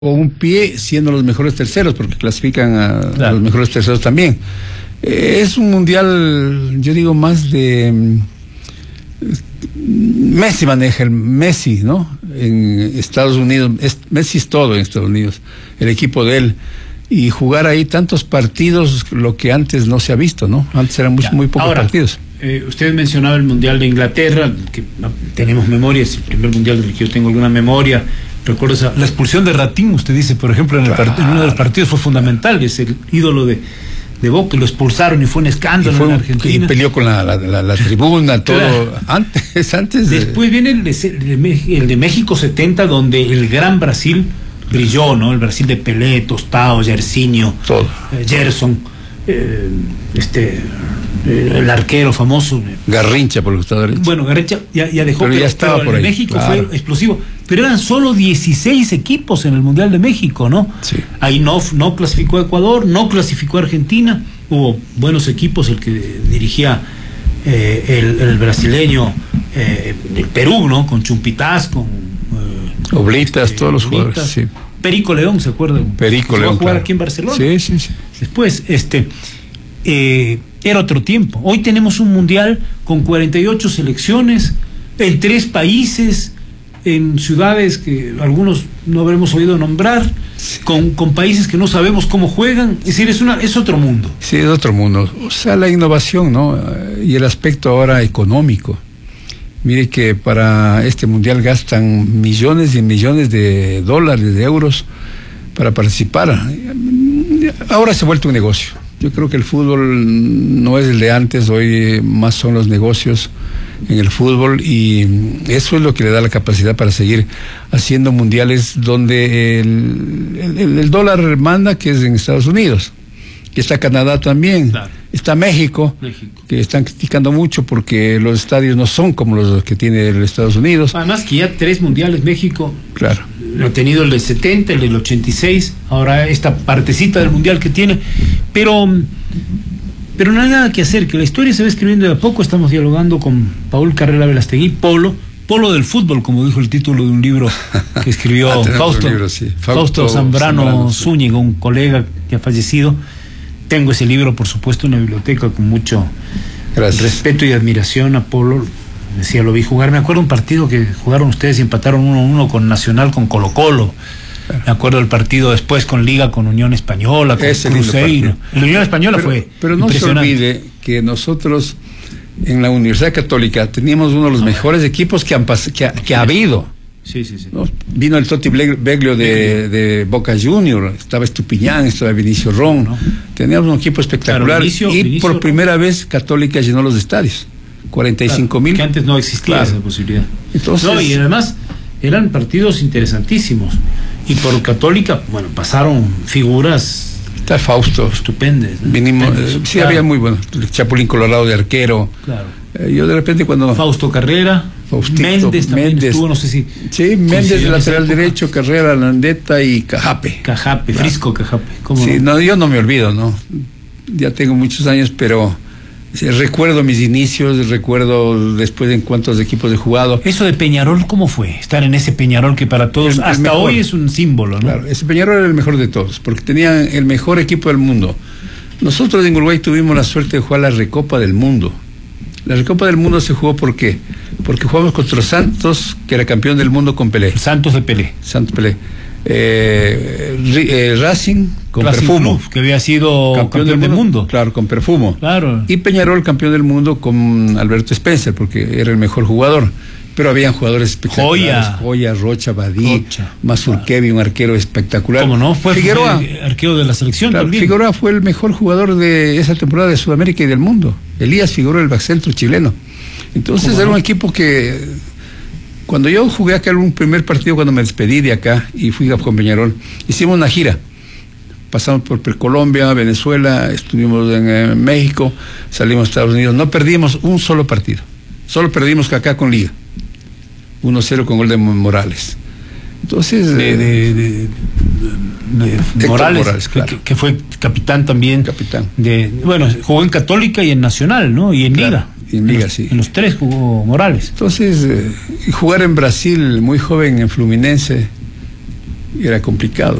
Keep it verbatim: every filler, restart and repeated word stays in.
con un pie siendo los mejores terceros, porque clasifican a, claro. a los mejores terceros también. Eh, es un mundial, yo digo, más de... Messi maneja, el Messi, ¿no? En Estados Unidos, es, Messi es todo en Estados Unidos, el equipo de él. Y jugar ahí tantos partidos, lo que antes no se ha visto, ¿no? Antes eran muy, muy pocos Ahora, partidos. Eh, usted mencionaba el Mundial de Inglaterra, que no, tenemos memoria, es el primer Mundial del que yo tengo alguna memoria. Recuerdo esa, la expulsión de Ratín, usted dice, por ejemplo, en, el claro. en uno de los partidos fue fundamental, es el ídolo de, de Boca, lo expulsaron y fue un escándalo fue, en Argentina. Y peleó con la, la, la, la tribuna, todo. Claro. Antes, antes de... Después viene el de, el de México setenta, donde el gran Brasil brilló, ¿no? El Brasil de Pelé, Tostao, Jairzinho, todo. Eh, Gerson, eh, este... el arquero famoso Garrincha, por lo que está derecho. Bueno, Garrincha ya, ya dejó, pero pero, ya estaba pero por ahí. México Claro. fue explosivo, pero eran solo dieciséis equipos en el Mundial de México, ¿no? Sí. Ahí no, no clasificó a Ecuador, no clasificó a Argentina, hubo buenos equipos, el que dirigía eh, el, el brasileño, eh, el Perú, ¿no? Con Chumpitaz, con eh, Oblitas, este, todos los Oblitas. jugadores, sí. Perico León, ¿se acuerdan? Perico León. León, a jugar claro. aquí en Barcelona. Sí, sí, sí. Después, este... Eh, era otro tiempo. Hoy tenemos un mundial con cuarenta y ocho selecciones en tres países, en ciudades que algunos no habremos oído nombrar, con, con países que no sabemos cómo juegan. Es decir, es una es otro mundo. Sí, es otro mundo. O sea, la innovación, ¿no? Y el aspecto ahora económico. Mire que para este mundial gastan millones y millones de dólares, de euros para participar. Ahora se ha vuelto un negocio. Yo creo que el fútbol no es el de antes, hoy más son los negocios en el fútbol y eso es lo que le da la capacidad para seguir haciendo mundiales donde el, el, el dólar manda, que es en Estados Unidos, que está Canadá también, claro. Está México, México, que están criticando mucho porque los estadios no son como los que tiene los Estados Unidos. Además que ya tres mundiales México. Claro. Ha tenido el del setenta, el del ochenta y seis, ahora esta partecita del mundial que tiene, pero pero no hay nada que hacer, que la historia se va escribiendo de a poco. Estamos dialogando con Paul Carrera Velastegui, Polo, Polo del fútbol, como dijo el título de un libro que escribió ah, Fausto, libro, sí. Fausto, Fausto Zambrano, Zambrano Zúñiga, un colega que ha fallecido. Tengo ese libro, por supuesto, en la biblioteca con mucho Gracias. respeto y admiración a Polo. Decía, lo vi jugar. Me acuerdo un partido que jugaron ustedes y empataron uno a uno con Nacional, con Colo Colo. Claro. Me acuerdo el partido después con Liga, con Unión Española, con Ese Cruzeiro. La Unión Española pero, fue Pero no se olvide que nosotros en la Universidad Católica teníamos uno de los ah, mejores equipos que, han que, ha, que ha habido. Sí, sí, sí. ¿No? Vino el Toti Beglio de, de Boca Junior, estaba Estupiñán, estaba Vinicio Ron. ¿No? Teníamos un equipo espectacular. Claro, Vinicio, y Vinicio por Ron. Primera vez Católica llenó los estadios. cuarenta y cinco mil. Claro, que antes no existía claro. esa posibilidad. Entonces, no, y además eran partidos interesantísimos. Y por Católica, bueno, pasaron figuras. Está Fausto. Estupendas. ¿no? Vinimos, eh, sí, claro. había muy bueno. Chapulín Colorado de arquero. Claro. Eh, yo de repente cuando. Fausto Carrera. Faustito, Méndez también Méndez. estuvo, no sé si. Sí, Méndez de lateral derecho, Carrera, Landeta y Cajape. Cajape, claro. Frisco Cajape. ¿Cómo sí, no? no, yo no me olvido, ¿no? Ya tengo muchos años, pero. Recuerdo mis inicios, recuerdo después en cuántos equipos he jugado. Eso de Peñarol, ¿cómo fue? Estar en ese Peñarol que para todos, el, el hasta mejor, hoy es un símbolo, ¿no? Claro, ese Peñarol era el mejor de todos, porque tenían el mejor equipo del mundo. Nosotros en Uruguay tuvimos la suerte de jugar la Recopa del Mundo. La Recopa del Mundo se jugó ¿por qué? Porque jugamos contra Santos, que era campeón del mundo con Pelé. Santos de Pelé. Santos Pelé. Eh, eh, Racing con Racing Perfumo, Club, que había sido campeón, campeón del, del mundo. mundo claro, con Perfumo, claro. Y Peñarol campeón del mundo con Alberto Spencer, porque era el mejor jugador, pero habían jugadores espectaculares. Joya, Joya Rocha, Badí, Mazurkevi, un arquero espectacular. ¿Cómo no? Fue Figueroa, fue arquero de la selección claro, también. Figueroa fue el mejor jugador de esa temporada de Sudamérica y del mundo. Elías Figueroa, el backcentro chileno. Entonces era no? un equipo que cuando yo jugué acá en un primer partido, cuando me despedí de acá y fui a con Peñarol, hicimos una gira. Pasamos por Colombia, Venezuela, estuvimos en eh, México, salimos a Estados Unidos. No perdimos un solo partido. Solo perdimos acá con Liga. uno cero con gol de Morales. Entonces... De, de, de, de, de Morales, Morales claro. que, que fue capitán también. Capitán. De, bueno, jugó en Católica y en Nacional, ¿no? Y en claro. Liga. En Liga, en los, sí. En los tres jugó Morales. Entonces, eh, jugar en Brasil, muy joven, en Fluminense, era complicado.